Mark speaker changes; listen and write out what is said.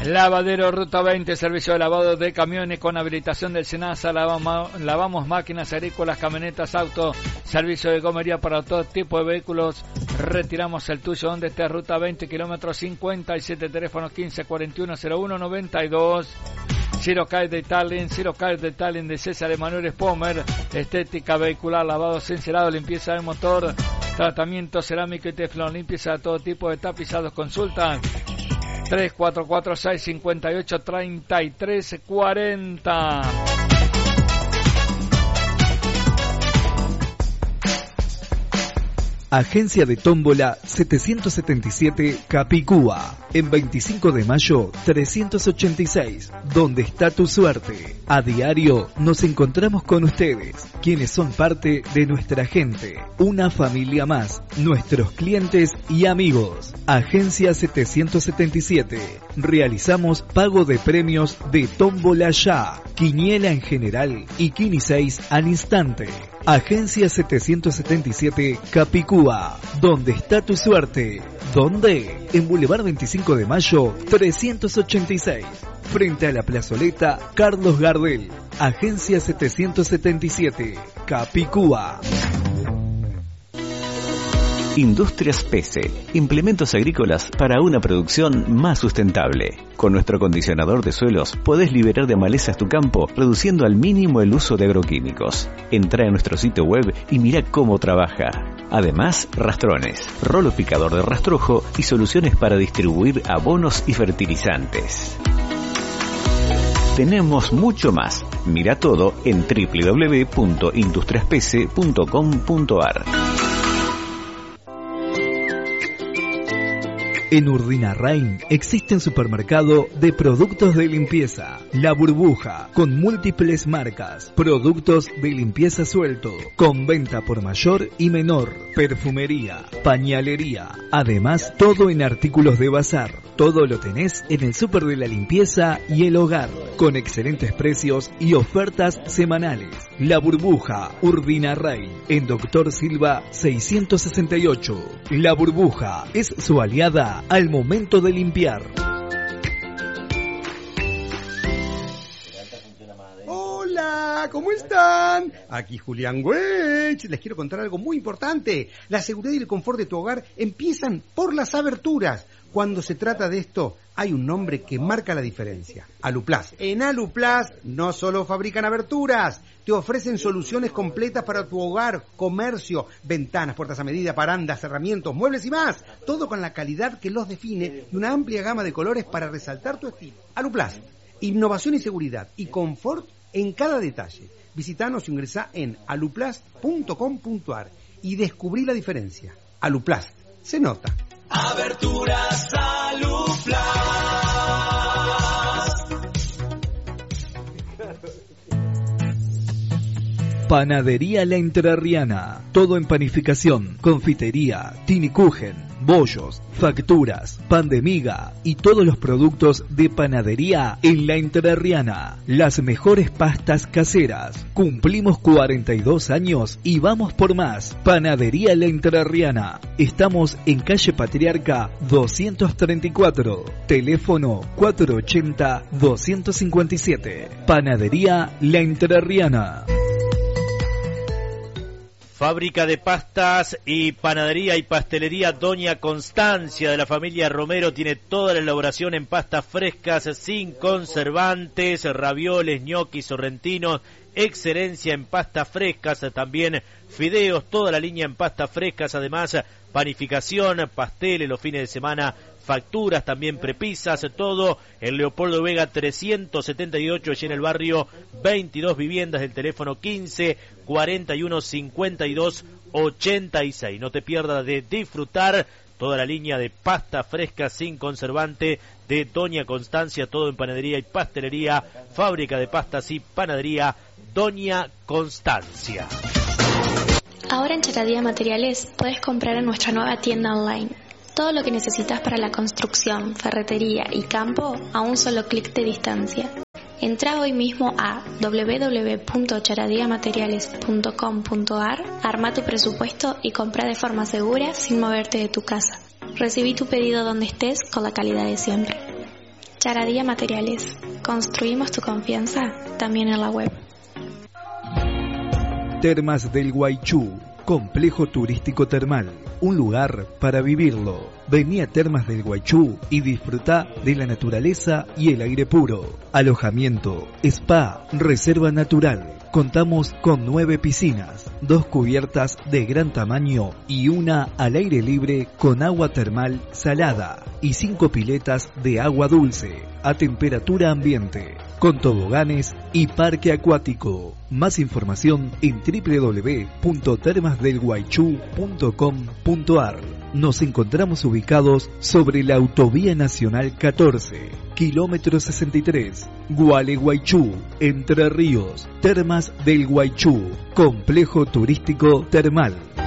Speaker 1: Lavadero Ruta 20, servicio de lavado de camiones con habilitación del SENASA. Lavamos máquinas agrícolas, camionetas, autos, servicio de gomería para todo tipo de vehículos. Retiramos el tuyo donde esté. Ruta 20, kilómetro 57, teléfono 1541-0192. Ciro Car Detailing de César Emanuel Spomer. Estética vehicular, lavado, sincerado, limpieza del motor, tratamiento cerámico y teflón, limpieza de todo tipo de tapizados. Consulta 3446-583340.
Speaker 2: Agencia de Tómbola 777 Capicúa, en 25 de mayo 386, donde está tu suerte. A diario nos encontramos con ustedes, quienes son parte de nuestra gente, una familia más, nuestros clientes y amigos. Agencia 777, realizamos pago de premios de Tómbola ya, quiniela en general y Quini 6 al instante. Agencia 777 Capicúa, donde está tu suerte. ¿Dónde? En Boulevard 25 de Mayo 386, frente a la plazoleta Carlos Gardel. Agencia 777 Capicúa.
Speaker 3: Industrias Pese, implementos agrícolas para una producción más sustentable. Con nuestro acondicionador de suelos podés liberar de malezas tu campo, reduciendo al mínimo el uso de agroquímicos. Entrá en nuestro sitio web y mira cómo trabaja. Además, rastrones, rolo picador de rastrojo y soluciones para distribuir abonos y fertilizantes. Tenemos mucho más. Mira todo en www.industriaspese.com.ar.
Speaker 2: En Urdinarrain existe un supermercado de productos de limpieza. La Burbuja, con múltiples marcas. Productos de limpieza suelto, con venta por mayor y menor. Perfumería, pañalería. Además, todo en artículos de bazar. Todo lo tenés en el súper de la limpieza y el hogar, con excelentes precios y ofertas semanales. La Burbuja, Urdinarrain, en Doctor Silva 668. La Burbuja es su aliada al momento de limpiar.
Speaker 4: Hola, ¿cómo están? Aquí Julián Weich. Les quiero contar algo muy importante. La seguridad y el confort de tu hogar empiezan por las aberturas. Cuando se trata de esto, hay un nombre que marca la diferencia. Aluplast. En Aluplast no solo fabrican aberturas, te ofrecen soluciones completas para tu hogar, comercio, ventanas, puertas a medida, barandas, cerramientos, muebles y más. Todo con la calidad que los define y una amplia gama de colores para resaltar tu estilo. Aluplast. Innovación y seguridad y confort en cada detalle. Visítanos y ingresá en aluplast.com.ar y descubrí la diferencia. Aluplast. Se nota.
Speaker 5: Aberturas Aluplast.
Speaker 2: Panadería La Entrerriana. Todo en panificación, confitería, tinikuchen, bollos, facturas, pan de miga y todos los productos de panadería en La Entrerriana. Las mejores pastas caseras. Cumplimos 42 años y vamos por más. Panadería La Entrerriana. Estamos en calle Patriarca 234. Teléfono 480-257. Panadería La Entrerriana.
Speaker 6: Fábrica de pastas y panadería y pastelería Doña Constancia de la familia Romero tiene toda la elaboración en pastas frescas sin conservantes, ravioles, ñoquis, sorrentinos, excelencia en pastas frescas, también fideos, toda la línea en pastas frescas, además panificación, pasteles los fines de semana, facturas, también prepisas, todo en Leopoldo Vega 378, allí en el barrio, 22 viviendas, del teléfono 15 41 52 86. No te pierdas de disfrutar toda la línea de pasta fresca sin conservante de Doña Constancia, todo en panadería y pastelería, fábrica de pastas y panadería Doña Constancia.
Speaker 7: Ahora en Charadía Materiales puedes comprar en nuestra nueva tienda online. Todo lo que necesitas para la construcción, ferretería y campo a un solo clic de distancia. Entra hoy mismo a www.charadiamateriales.com.ar, arma tu presupuesto y compra de forma segura sin moverte de tu casa. Recibí tu pedido donde estés con la calidad de siempre. Charadía Materiales. Construimos tu confianza también en la web.
Speaker 2: Termas del Guaychú, complejo turístico termal, un lugar para vivirlo. Vení a Termas del Guaychú y disfruta de la naturaleza y el aire puro. Alojamiento, spa, reserva natural. Contamos con 9 piscinas, 2 cubiertas de gran tamaño y una al aire libre con agua termal salada y 5 piletas de agua dulce a temperatura ambiente, con toboganes y parque acuático. Más información en www.termasdelguaychú.com.ar. Nos encontramos ubicados sobre la Autovía Nacional 14, kilómetro 63, Gualeguaychú, Entre Ríos. Termas del Guaychú, complejo turístico termal.